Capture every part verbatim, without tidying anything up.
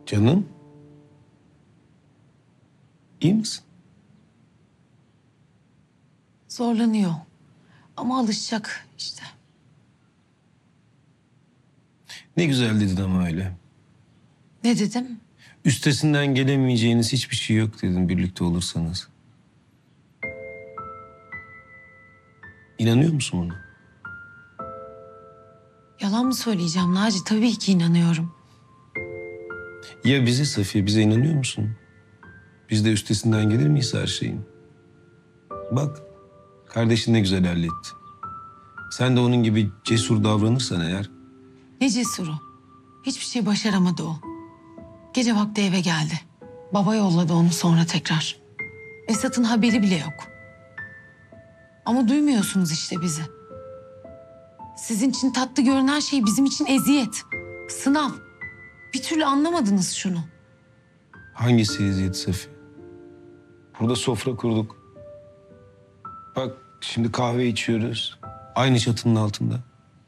Canım. İyi misin? Zorlanıyor. Ama alışacak işte. Ne güzel dedin ama öyle. Ne dedim? Üstesinden gelemeyeceğiniz hiçbir şey yok dedin birlikte olursanız. İnanıyor musun buna? Yalan mı söyleyeceğim Naci? Tabii ki inanıyorum. Ya bize Safiye, bize inanıyor musun? Biz de üstesinden gelir miyiz her şeyin? Bak, kardeşin ne güzel halletti. Sen de onun gibi cesur davranırsan eğer... Ne cesuru. Hiçbir şey başaramadı o. Gece vakti eve geldi. Baba yolladı onu sonra tekrar. Esat'ın haberi bile yok. Ama duymuyorsunuz işte bizi. Sizin için tatlı görünen şey bizim için eziyet. Sınav. Bir türlü anlamadınız şunu. Hangisi eziyet Safiye? Burada sofra kurduk. Bak şimdi kahve içiyoruz. Aynı çatının altında.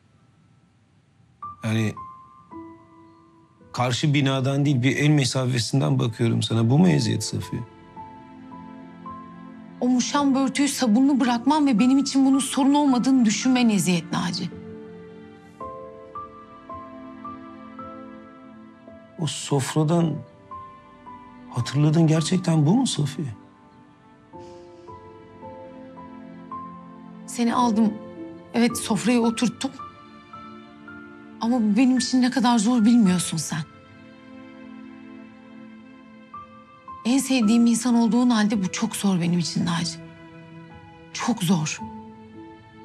Yani karşı binadan değil bir el mesafesinden bakıyorum sana. Bu mu eziyet Safiye? O muşam börtüyü sabunlu bırakmam ve benim için bunun sorun olmadığını düşünmen eziyet Naci. O sofradan hatırladığın gerçekten bu mu Safiye? Seni aldım. Evet, sofraya oturttum. Ama bu benim için ne kadar zor bilmiyorsun sen. En sevdiğim insan olduğun halde bu çok zor benim için Naci. Çok zor.